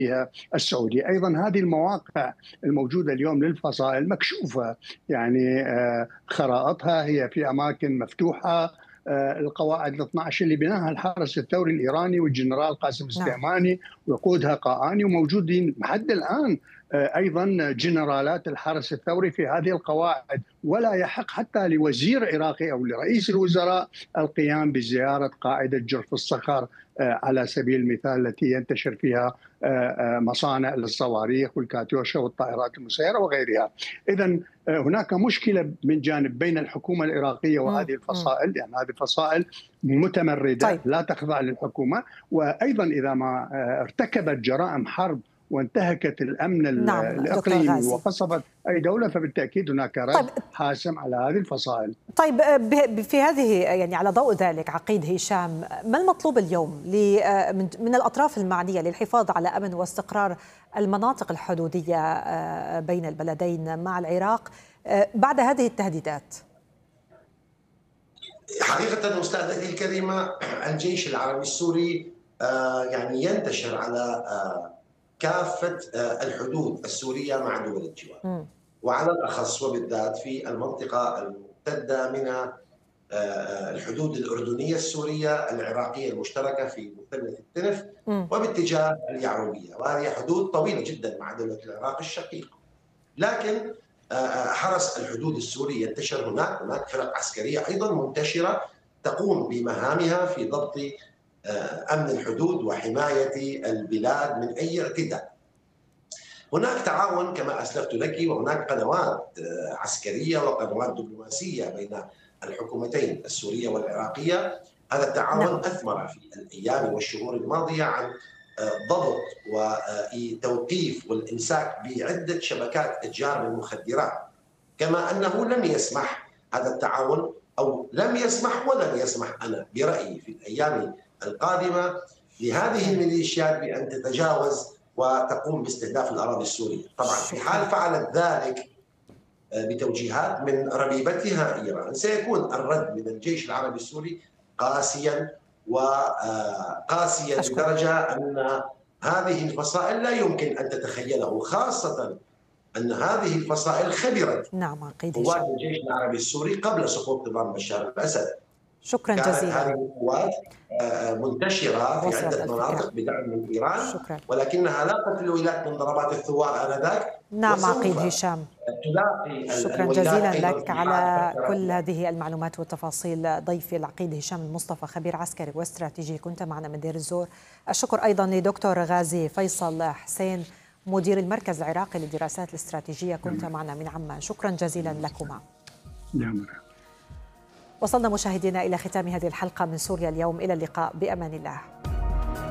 فيها السعودية. أيضا هذه المواقع الموجودة اليوم للفصائل مكشوفة، يعني خرائطها هي في أماكن مفتوحة. القواعد ال 12 اللي بناها الحرس الثوري الإيراني والجنرال قاسم نعم. السليماني ويقودها قاآني، وموجودين لحد الآن أيضا جنرالات الحرس الثوري في هذه القواعد. ولا يحق حتى لوزير عراقي أو لرئيس الوزراء القيام بزيارة قاعدة جرف الصخر على سبيل المثال، التي ينتشر فيها مصانع للصواريخ والكاتيوشا والطائرات المسيرة وغيرها. إذا هناك مشكلة من جانب بين الحكومة العراقية وهذه الفصائل، يعني هذه الفصائل متمردة طيب. لا تخضع للحكومة، وأيضا إذا ما ارتكبت جرائم حرب وانتهكت الأمن نعم دكتور الإقليمي غازي. وقصفت أي دولة، فبالتأكيد هناك طيب. رد حاسم على هذه الفصائل. طيب، في هذه يعني على ضوء ذلك عقيد هشام، ما المطلوب اليوم من الأطراف المعنية للحفاظ على أمن واستقرار المناطق الحدودية بين البلدين مع العراق بعد هذه التهديدات؟ حقيقة أستاذتي الكريمة، الجيش العربي السوري يعني ينتشر على كافة الحدود السورية مع دول الجوار، وعلى الأخص وبالذات في المنطقة الممتدة من الحدود الأردنية السورية العراقية المشتركة في مثلث التنف وباتجاه اليعروبية، وهذه حدود طويلة جدا مع دولة العراق الشقيق. لكن حرس الحدود السوري ينتشر هناك فرق عسكرية أيضا منتشرة تقوم بمهامها في ضبط أمن الحدود وحماية البلاد من أي اعتداء. هناك تعاون كما أسلفت لك، وهناك قنوات عسكرية وقنوات دبلوماسية بين الحكومتين السورية والعراقية. هذا التعاون أثمر في الأيام والشهور الماضية عن ضبط وتوقيف والإمساك بعدة شبكات إتجار للمخدرات، كما أنه لم يسمح هذا التعاون أو لم يسمح ولن يسمح أنا برأيي في الأيام القادمة لهذه الميليشيات بأن تتجاوز وتقوم باستهداف الأراضي السورية. طبعا في حال فعلت ذلك بتوجيهات من ربيبتها إيران سيكون الرد من الجيش العربي السوري قاسيا، وقاسيا لدرجة أن هذه الفصائل لا يمكن أن تتخيله، خاصة أن هذه الفصائل خبرت قوات الجيش العربي السوري قبل سقوط نظام بشار الأسد. شكرا جزيلا. هذه القوات منتشرة في عدة مناطق بدعم من إيران، ولكنها لاقت الولايات من ضربات الثوار آنذاك. نعم عقيد هشام، شكرا جزيلا لك على كل هذه المعلومات والتفاصيل. ضيفي العقيد هشام المصطفى، خبير عسكري واستراتيجي، كنت معنا من دير الزور. الشكر أيضا لدكتور غازي فيصل حسين، مدير المركز العراقي للدراسات الاستراتيجية، كنت معنا من عمان. شكرا جزيلا لكما. وصلنا مشاهدينا إلى ختام هذه الحلقة من سوريا اليوم، إلى اللقاء بأمان الله.